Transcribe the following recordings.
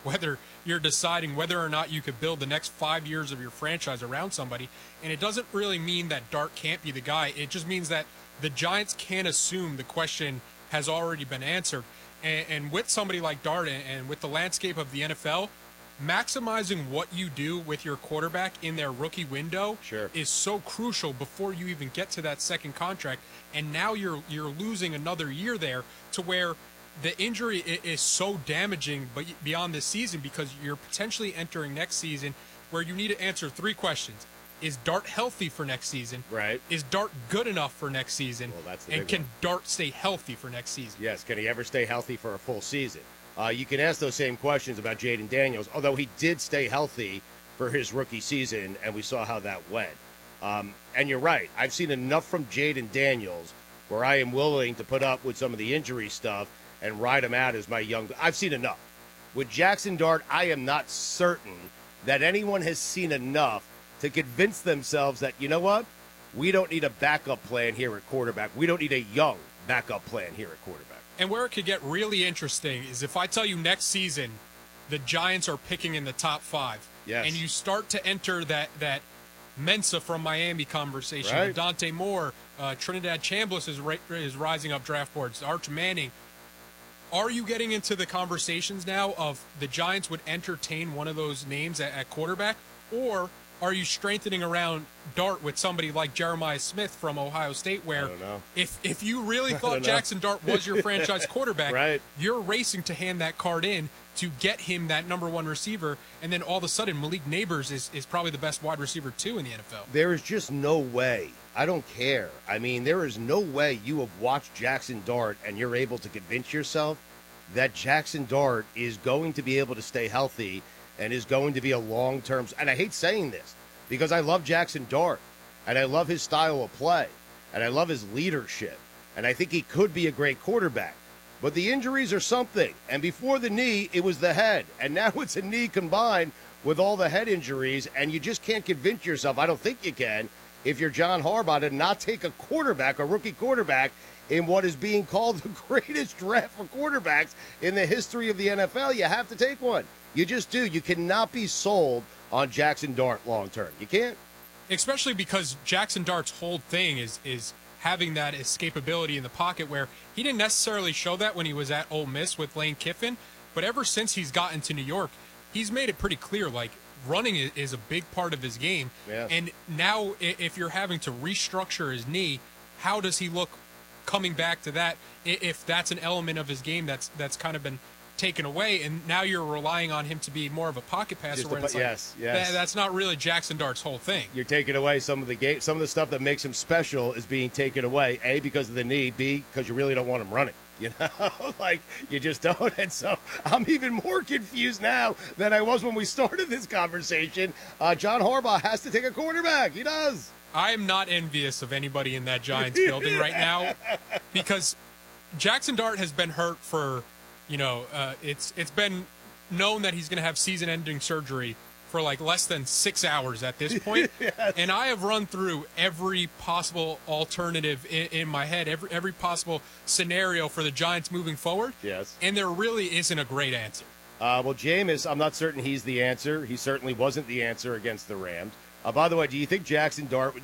whether you're deciding whether or not you could build the next 5 years of your franchise around somebody. And it doesn't really mean that Dart can't be the guy. It just means that the Giants can't assume the question has already been answered. And with somebody like Dart and with the landscape of the NFL, maximizing what you do with your quarterback in their rookie window is so crucial before you even get to that second contract. And now you're losing another year there to where the injury is so damaging but beyond this season, because you're potentially entering next season where you need to answer 3 questions. Is Dart healthy for next season? Right. Is Dart good enough for next season? Well, that's the and big can one. Dart stay healthy for next season? Yes, can he ever stay healthy for a full season? You can ask those same questions about Jaden Daniels, although he did stay healthy for his rookie season, and we saw how that went. And you're right. I've seen enough from Jaden Daniels where I am willing to put up with some of the injury stuff and ride him out as my young. I've seen enough. With Jackson Dart, I am not certain that anyone has seen enough to convince themselves that, you know what, we don't need a backup plan here at quarterback. We don't need a young backup plan here at quarterback. And where it could get really interesting is if I tell you next season the Giants are picking in the top 5, yes, and you start to enter that Mensa from Miami conversation, right, Dante Moore, Trinidad Chambliss is rising up draft boards, Arch Manning. Are you getting into the conversations now of the Giants would entertain one of those names at quarterback, or are you strengthening around Dart with somebody like Jeremiah Smith from Ohio State, where if you really thought Jackson Dart was your franchise quarterback, right, you're racing to hand that card in to get him that number 1 receiver, and then all of a sudden Malik Neighbors is probably the best wide receiver 2 in the NFL. There is just no way. I don't care. I mean, there is no way you have watched Jackson Dart and you're able to convince yourself that Jackson Dart is going to be able to stay healthy and is going to be a long-term. And I hate saying this because I love Jackson Dart, and I love his style of play, and I love his leadership, and I think he could be a great quarterback. But the injuries are something, and before the knee, it was the head, and now it's a knee combined with all the head injuries, and you just can't convince yourself, I don't think you can, if you're John Harbaugh, to not take a quarterback, a rookie quarterback, in what is being called the greatest draft for quarterbacks in the history of the NFL. You have to take one. You just do. You cannot be sold on Jackson Dart long term. You can't. Especially because Jackson Dart's whole thing is having that escapability in the pocket, where he didn't necessarily show that when he was at Ole Miss with Lane Kiffin, but ever since he's gotten to New York, he's made it pretty clear, like, running is a big part of his game. Yeah. And now if you're having to restructure his knee, how does he look coming back to that, if that's an element of his game that's kind of been taken away, and now you're relying on him to be more of a pocket passer, where it's like, yes. That's not really Jackson Dart's whole thing. You're taking away some of the stuff that makes him special is being taken away, A, because of the knee, B, because you really don't want him running. You know, like, you just don't. And so I'm even more confused now than I was when we started this conversation. John Harbaugh has to take a quarterback. He does. I am not envious of anybody in that Giants building right now, because Jackson Dart has been hurt for, it's been known that he's going to have season-ending surgery for like less than 6 hours at this point. Yes. And I have run through every possible alternative in my head, every possible scenario for the Giants moving forward. Yes. And there really isn't a great answer. Well, Jameis, I'm not certain he's the answer. He certainly wasn't the answer against the Rams. By the way, do you think Jackson Dart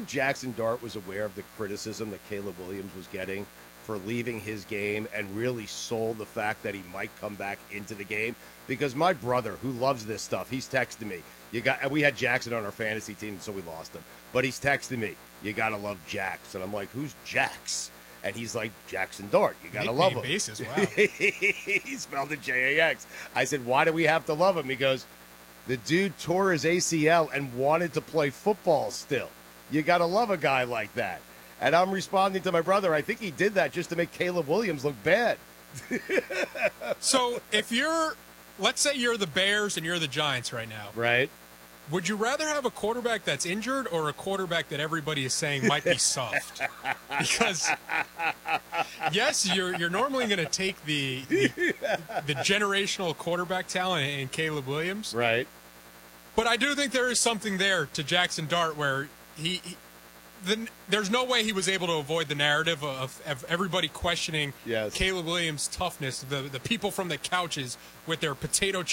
was aware of the criticism that Caleb Williams was getting for leaving his game, and really sold the fact that he might come back into the game? Because my brother, who loves this stuff, he's texting me. We had Jackson on our fantasy team, so we lost him. But he's texting me, you got to love Jax. And I'm like, who's Jax? And he's like, Jackson Dart. You got to love him. Basis, wow. He spelled it Jax. I said, why do we have to love him? He goes, the dude tore his ACL and wanted to play football still. You got to love a guy like that. And I'm responding to my brother, I think he did that just to make Caleb Williams look bad. So let's say you're the Bears and you're the Giants right now. Right. Would you rather have a quarterback that's injured or a quarterback that everybody is saying might be soft? Because, yes, you're normally going to take the generational quarterback talent in Caleb Williams. Right. But I do think there is something there to Jackson Dart where there's no way he was able to avoid the narrative of everybody questioning Caleb Williams' toughness, the people from the couches with their potato